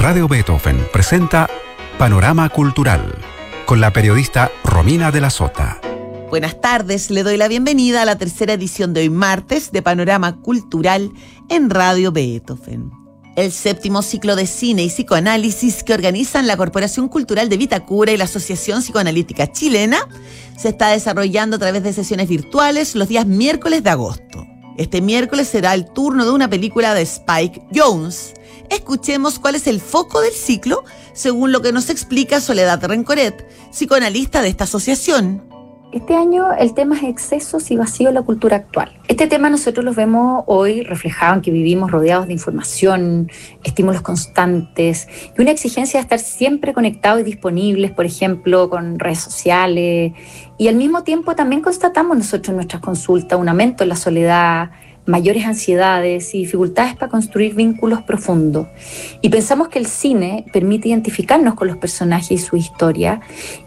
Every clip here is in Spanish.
Radio Beethoven presenta Panorama Cultural con la periodista Romina de la Sota. Buenas tardes, le doy la bienvenida a la tercera edición de hoy martes de Panorama Cultural en Radio Beethoven. El séptimo ciclo de cine y psicoanálisis que organizan la Corporación Cultural de Vitacura y la Asociación Psicoanalítica Chilena se está desarrollando a través de sesiones virtuales los días miércoles de agosto. Este miércoles será el turno de una película de Spike Jonze. Escuchemos cuál es el foco del ciclo, según lo que nos explica Soledad Rencoret, psicoanalista de esta asociación. Este año el tema es excesos y vacío en la cultura actual. Este tema nosotros lo vemos hoy reflejado en que vivimos rodeados de información, estímulos constantes y una exigencia de estar siempre conectados y disponibles, por ejemplo, con redes sociales. Y al mismo tiempo también constatamos nosotros en nuestras consultas un aumento en la soledad, mayores ansiedades y dificultades para construir vínculos profundos. Y pensamos que el cine permite identificarnos con los personajes y su historia,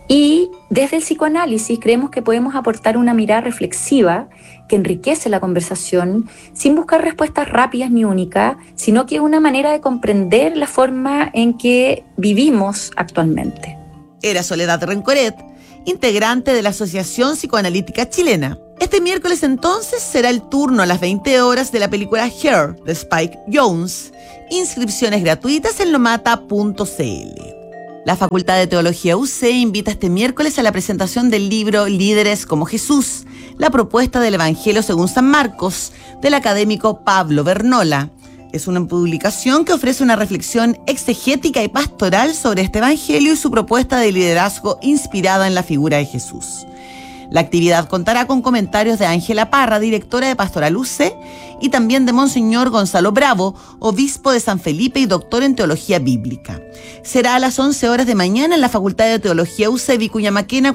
y desde el psicoanálisis creemos que podemos aportar una mirada reflexiva que enriquece la conversación sin buscar respuestas rápidas ni únicas, sino que es una manera de comprender la forma en que vivimos actualmente. Era Soledad Rencoret, integrante de la Asociación Psicoanalítica Chilena. Este miércoles entonces será el turno a las 20 horas de la película Hair de Spike Jonze. Inscripciones gratuitas en lomata.cl. La Facultad de Teología UC invita este miércoles a la presentación del libro Líderes como Jesús, la propuesta del Evangelio según San Marcos, del académico Pablo Vernola. Es una publicación que ofrece una reflexión exegética y pastoral sobre este evangelio y su propuesta de liderazgo inspirada en la figura de Jesús. La actividad contará con comentarios de Ángela Parra, directora de Pastoral UC, y también de Monseñor Gonzalo Bravo, obispo de San Felipe y doctor en Teología Bíblica. Será a las 11 horas de mañana en la Facultad de Teología UC Vicuña Maquena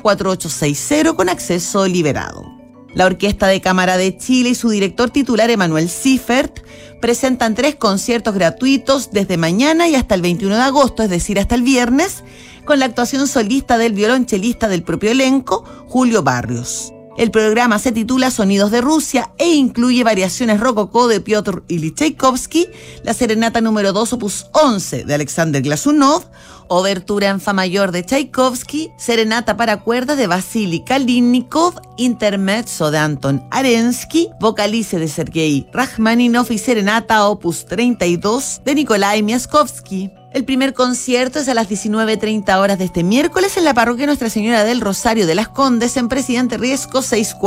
4860 con acceso liberado. La Orquesta de Cámara de Chile y su director titular Emanuel Siffert presentan 3 conciertos gratuitos desde mañana y hasta el 21 de agosto, es decir, hasta el viernes, con la actuación solista del violonchelista del propio elenco, Julio Barrios. El programa se titula Sonidos de Rusia e incluye variaciones rococó de Piotr Ilich Tchaikovsky, la serenata número 2 opus 11 de Alexander Glazunov, obertura en fa mayor de Tchaikovsky, serenata para cuerdas de Vasily Kalinnikov, intermezzo de Anton Arensky, vocalice de Sergei Rachmaninov y serenata opus 32 de Nikolai Miaskovsky. El primer concierto es a las 19:30 horas de este miércoles en la parroquia Nuestra Señora del Rosario de las Condes en Presidente Riesco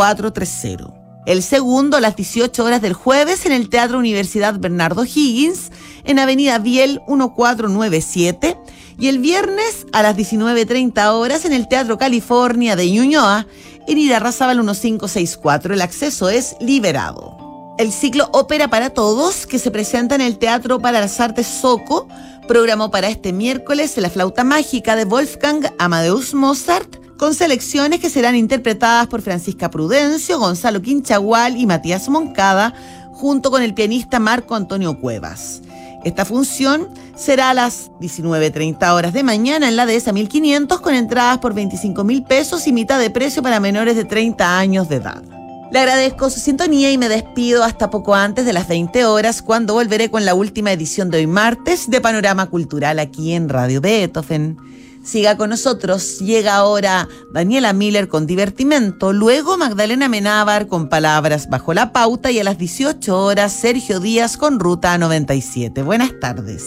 6430. El segundo a las 18 horas del jueves en el Teatro Universidad Bernardo Higgins en Avenida Biel 1497 y el viernes a las 19:30 horas en el Teatro California de Ñuñoa en Irarrázaval 1564. El acceso es liberado. El ciclo Ópera para Todos, que se presenta en el Teatro para las Artes Soco, programó para este miércoles La Flauta Mágica de Wolfgang Amadeus Mozart, con selecciones que serán interpretadas por Francisca Prudencio, Gonzalo Quinchagual y Matías Moncada, junto con el pianista Marco Antonio Cuevas. Esta función será a las 19:30 horas de mañana en la Dehesa 1500, con entradas por 25.000 pesos y mitad de precio para menores de 30 años de edad. Le agradezco su sintonía y me despido hasta poco antes de las 20 horas, cuando volveré con la última edición de hoy martes de Panorama Cultural aquí en Radio Beethoven. Siga con nosotros. Llega ahora Daniela Miller con Divertimento, luego Magdalena Menábar con Palabras bajo la pauta y a las 18 horas Sergio Díaz con Ruta 97. Buenas tardes.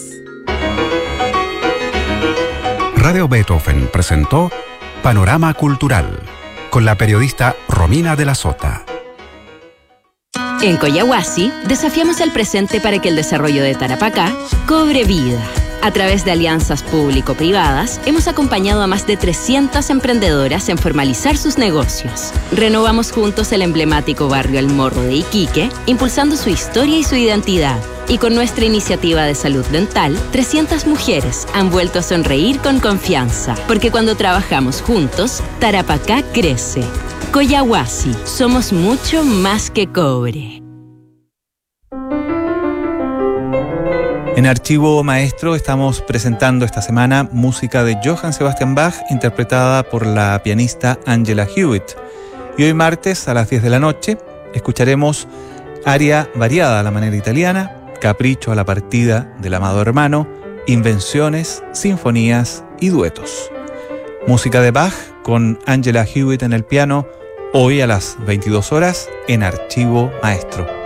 Radio Beethoven presentó Panorama Cultural con la periodista Romina de la Sota. En Collahuasi desafiamos el presente para que el desarrollo de Tarapacá cobre vida. A través de alianzas público-privadas, hemos acompañado a más de 300 emprendedoras en formalizar sus negocios. Renovamos juntos el emblemático barrio El Morro de Iquique, impulsando su historia y su identidad. Y con nuestra iniciativa de salud dental, 300 mujeres han vuelto a sonreír con confianza. Porque cuando trabajamos juntos, Tarapacá crece. Collahuasi, somos mucho más que cobre. En Archivo Maestro estamos presentando esta semana música de Johann Sebastian Bach interpretada por la pianista Angela Hewitt. Y hoy martes a las 10 de la noche escucharemos aria variada a la manera italiana, capricho a la partida del amado hermano invenciones, sinfonías y duetos. Música de Bach con Angela Hewitt en el piano, hoy a las 22 horas en Archivo Maestro.